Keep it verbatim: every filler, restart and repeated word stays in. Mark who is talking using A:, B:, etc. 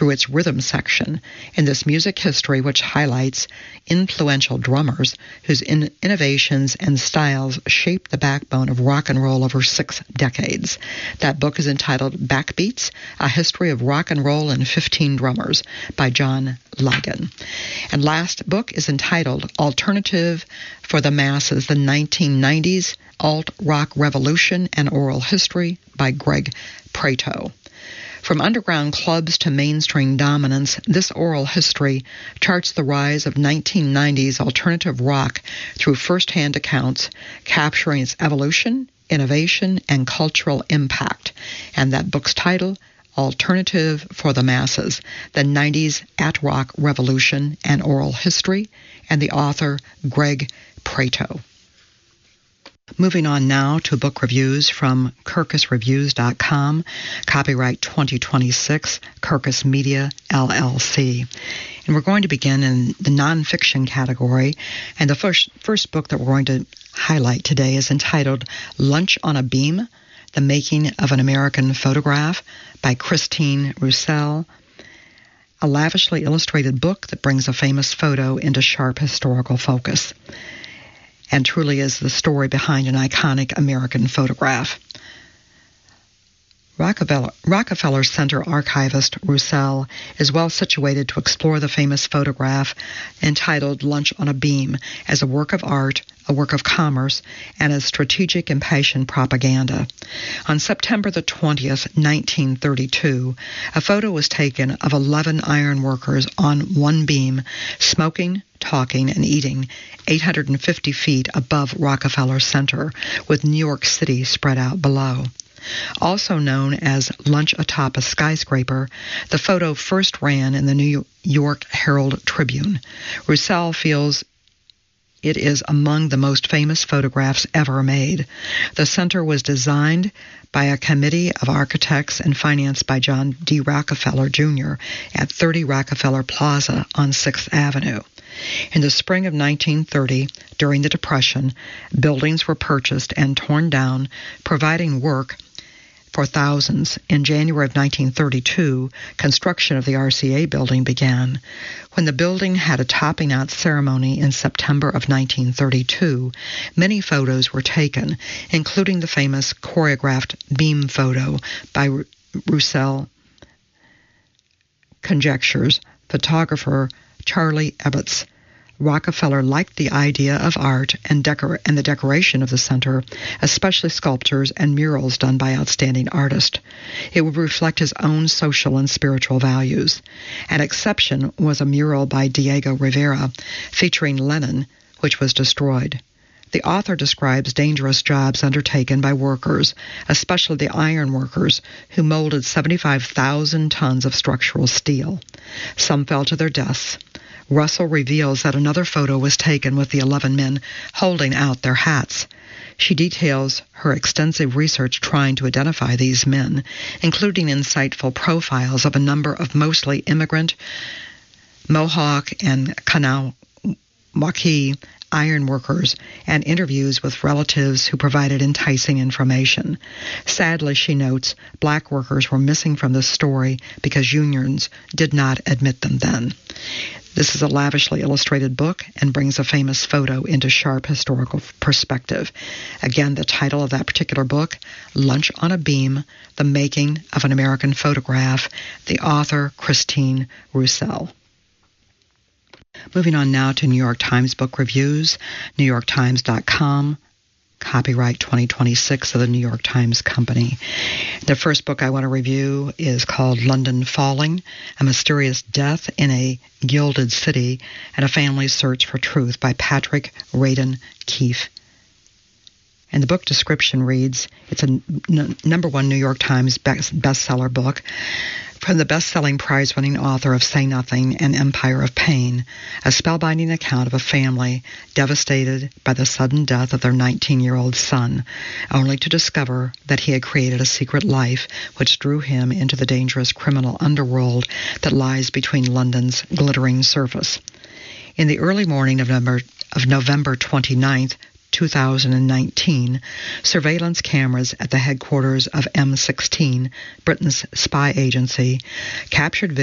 A: through its rhythm section in this music history, which highlights influential drummers whose in- innovations and styles shaped the backbone of rock and roll over six decades. That book is entitled Backbeats, A History of Rock and Roll and fifteen Drummers by John Ligon. And last book is entitled Alternative for the Masses, the nineteen nineties Alt-Rock Revolution and Oral History by Greg Prato. From underground clubs to mainstream dominance, this oral history charts the rise of nineteen nineties alternative rock through first-hand accounts, capturing its evolution, innovation, and cultural impact. And that book's title, Alternative for the Masses, the nineties Alt-Rock Revolution and Oral History, and the author, Greg Prato. Moving on now to book reviews from Kirkus Reviews dot com, copyright twenty twenty-six, Kirkus Media, L L C. And we're going to begin in the nonfiction category, and the first, first book that we're going to highlight today is entitled Lunch on a Beam, The Making of an American Photograph by Christine Roussel, a lavishly illustrated book that brings a famous photo into sharp historical focus, and truly is the story behind an iconic American photograph. Rockefeller, Rockefeller Center archivist Roussel is well situated to explore the famous photograph entitled Lunch on a Beam as a work of art, a work of commerce, and as strategic impassioned propaganda. On September the twentieth, nineteen thirty-two, a photo was taken of eleven iron workers on one beam, smoking, talking, and eating eight hundred fifty feet above Rockefeller Center, with New York City spread out below. Also known as Lunch Atop a Skyscraper, the photo first ran in the New York Herald Tribune. Roussel feels it is among the most famous photographs ever made. The center was designed by a committee of architects and financed by John D. Rockefeller, Junior at thirty Rockefeller Plaza on sixth Avenue. In the spring of nineteen thirty, during the Depression, buildings were purchased and torn down, providing work for thousands. In January of nineteen thirty-two, construction of the R C A building began. When the building had a topping out ceremony in September of nineteen thirty-two, many photos were taken, including the famous choreographed beam photo by Roussel conjectures photographer Charlie Ebbets. Rockefeller liked the idea of art and, decor- and the decoration of the center, especially sculptures and murals done by outstanding artists. It would reflect his own social and spiritual values. An exception was a mural by Diego Rivera featuring Lenin, which was destroyed. The author describes dangerous jobs undertaken by workers, especially the iron workers, who molded seventy-five thousand tons of structural steel. Some fell to their deaths. Russell reveals that another photo was taken with the eleven men holding out their hats. She details her extensive research trying to identify these men, including insightful profiles of a number of mostly immigrant, Mohawk and Kanawaki iron workers, and interviews with relatives who provided enticing information. Sadly, she notes, black workers were missing from this story because unions did not admit them then. This is a lavishly illustrated book and brings a famous photo into sharp historical perspective. Again, the title of that particular book, Lunch on a Beam, The Making of an American Photograph, the author, Christine Roussel. Moving on now to New York Times book reviews, New York Times dot com, copyright twenty twenty-six of the New York Times Company. The first book I want to review is called London Falling, A Mysterious Death in a Gilded City and a Family's Search for Truth by Patrick Radden Keefe. And the book description reads, it's a n- number one New York Times best- bestseller book from the best-selling prize-winning author of Say Nothing and Empire of Pain, a spellbinding account of a family devastated by the sudden death of their nineteen-year-old son, only to discover that he had created a secret life which drew him into the dangerous criminal underworld that lies between London's glittering surface. In the early morning of November, of November twenty-ninth, two thousand nineteen, surveillance cameras at the headquarters of M sixteen, Britain's spy agency, captured